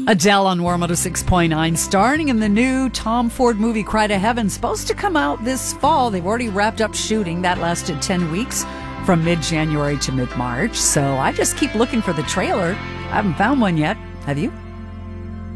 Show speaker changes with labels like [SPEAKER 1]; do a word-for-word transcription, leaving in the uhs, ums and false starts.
[SPEAKER 1] Adele on Warm one oh six point nine, starring in the new Tom Ford movie Cry to Heaven, supposed to come out this fall. They've already wrapped up shooting. That lasted ten weeks from mid-January to mid-March. So I just keep looking for the trailer. I haven't found one yet. Have you?